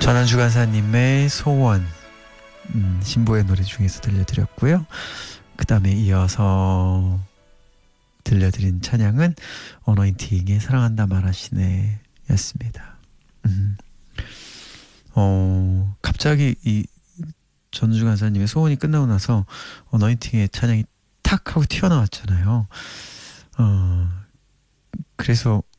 전한주 간사님의 소원, 신보의 노래 중에서 들려드렸고요. 그 다음에 이어서 들려드린 찬양은 어노인팅의 사랑한다 말하시네 였습니다. 갑자기 이 전주 간사님의 소원이 끝나고 나서 어노인팅의 찬양이 탁 하고 튀어나왔잖아요. 그래서